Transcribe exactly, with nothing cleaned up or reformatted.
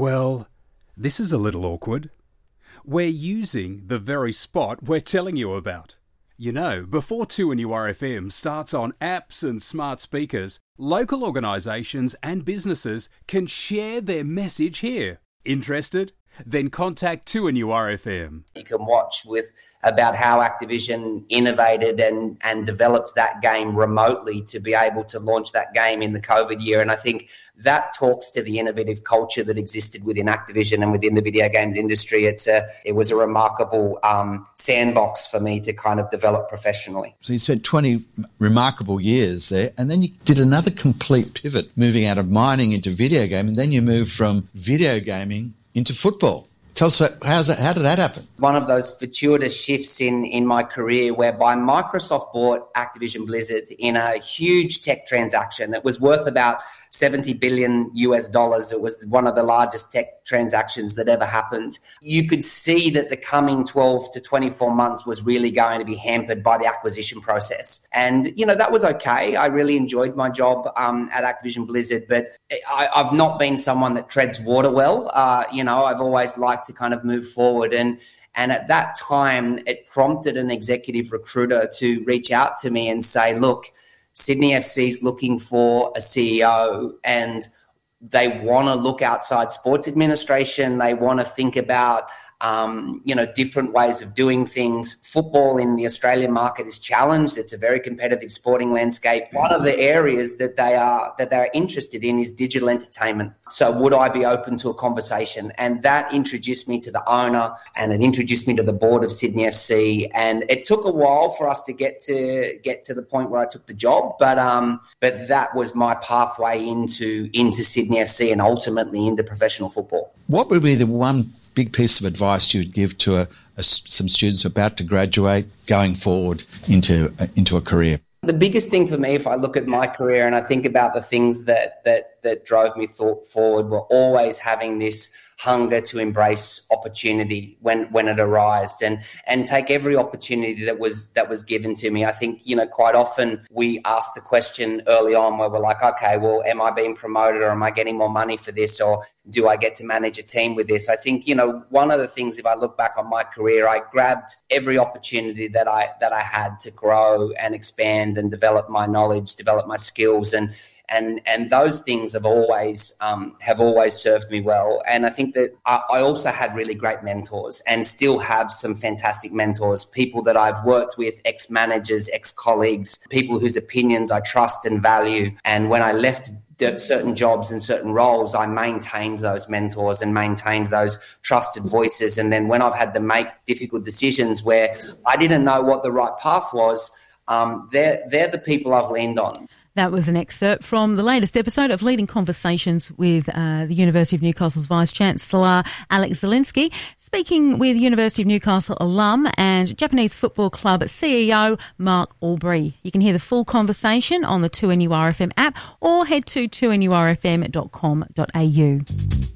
Well, this is a little awkward. We're using the very spot we're telling you about. You know, before two N U R F M starts on apps and smart speakers, local organisations and businesses can share their message here. Interested? Then contact two N U R F M. You can watch with about how Activision innovated and, and developed that game remotely to be able to launch that game in the COVID year. And I think that talks to the innovative culture that existed within Activision and within the video games industry. It's a, it was a remarkable um, sandbox for me to kind of develop professionally. So you spent twenty remarkable years there, and then you did another complete pivot, moving out of mining into video game, and then you moved from video gaming into football. Tell us, how's that, how did that happen? One of those fortuitous shifts in, in my career whereby Microsoft bought Activision Blizzard in a huge tech transaction that was worth about seventy billion U S dollars. It was one of the largest tech transactions that ever happened. You could see that the coming twelve to twenty-four months was really going to be hampered by the acquisition process. And, you know, that was okay. I really enjoyed my job um, at Activision Blizzard, but I, I've not been someone that treads water well. Uh, you know, I've always liked to kind of move forward. And And at that time, it prompted an executive recruiter to reach out to me and say, look, Sydney F C is looking for a C E O and they want to look outside sports administration. They want to think about, um, you know, different ways of doing things. Football in the Australian market is challenged. It's a very competitive sporting landscape. One of the areas that they are that they're interested in is digital entertainment. So would I be open to a conversation? And that introduced me to the owner and it introduced me to the board of Sydney F C. And it took a while for us to get to get to the point where I took the job. But um, but that was my pathway into into Sydney F C and ultimately into professional football. What would be the one big piece of advice you would give to a, a, some students about to graduate going forward into uh, into a career? The biggest thing for me, if I look at my career and I think about the things that that that drove me thought forward, were always having this hunger to embrace opportunity when when it arose and and take every opportunity that was that was given to me. I think, you know, quite often we ask the question early on where we're like, okay, well, am I being promoted or am I getting more money for this, or do I get to manage a team with this? I think, you know, one of the things, if I look back on my career, I grabbed every opportunity that I that I had to grow and expand and develop my knowledge, develop my skills, and And and those things have always um, have always served me well. And I think that I, I also had really great mentors and still have some fantastic mentors, people that I've worked with, ex-managers, ex-colleagues, people whose opinions I trust and value. And when I left certain jobs and certain roles, I maintained those mentors and maintained those trusted voices. And then when I've had to make difficult decisions where I didn't know what the right path was, um, they're, they're the people I've leaned on. That was an excerpt from the latest episode of Leading Conversations with uh, the University of Newcastle's Vice-Chancellor, Alex Zielinski, speaking with University of Newcastle alum and Japanese Football Club C E O, Mark Albury. You can hear the full conversation on the two N U R F M app or head to two N U R F M dot com dot A U.